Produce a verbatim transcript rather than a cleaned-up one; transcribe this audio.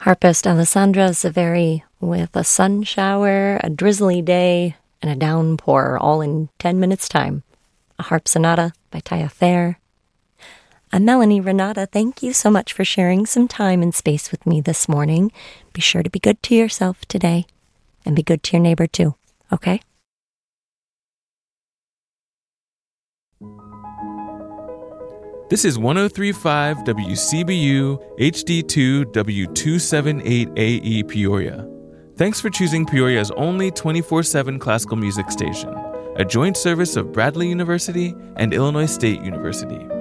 Harpist Alessandra Zaveri with a sun shower, a drizzly day, and a downpour all in ten minutes' time. A harp sonata by Taya Fair. I'm Melanie Renata. Thank you so much for sharing some time and space with me this morning. Be sure to be good to yourself today and be good to your neighbor too, okay? This is one oh three point five W C B U H D two W two seventy-eight A E Peoria. Thanks for choosing Peoria's only twenty-four seven classical music station, a joint service of Bradley University and Illinois State University.